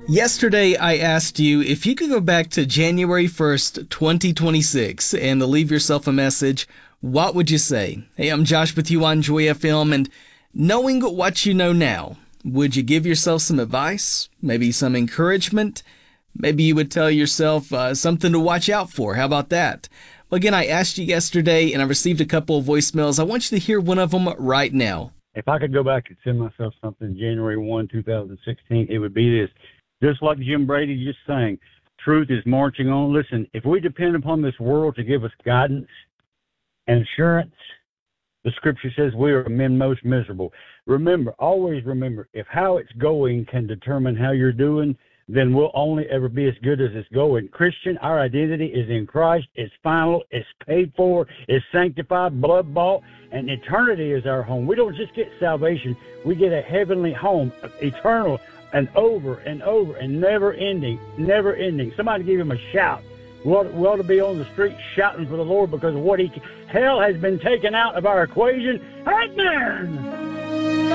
Yesterday, I asked you if you could go back to January 1st, 2026, and leave yourself a message, what would you say? Hey, I'm Josh with you on Joy FM, and knowing what you know now, would you give yourself some advice? Maybe some encouragement? Maybe you would tell yourself something to watch out for. How about that? Well, again, I asked you yesterday, and I received a couple of voicemails. I want you to hear one of them right now. If I could go back and send myself something January 1, 2016, it would be this. Just like Jim Brady just sang, truth is marching on. Listen, if we depend upon this world to give us guidance and assurance, the scripture says we are men most miserable. Remember, always remember, if how it's going can determine how you're doing, then we'll only ever be as good as it's going. Christian, our identity is in Christ. It's final. It's paid for. It's sanctified, blood bought, and eternity is our home. We don't just get salvation. We get a heavenly home, eternal, and over and over and never ending, never ending. Somebody give him a shout. We ought to be on the street shouting for the Lord because of what hell has been taken out of our equation. Amen.